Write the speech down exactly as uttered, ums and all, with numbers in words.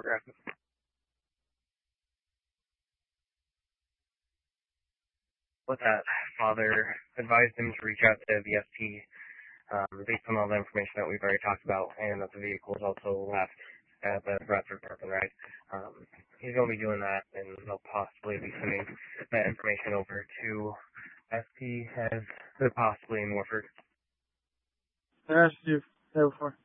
Progressive. With that, father advised him to reach out to V S P um, based on all the information that we've already talked about, and that the vehicle is also left at the Bradford Park and Ride. Um, he's going to be doing that, and they'll possibly be sending that information over to S P as possibly Morford. I asked you that before.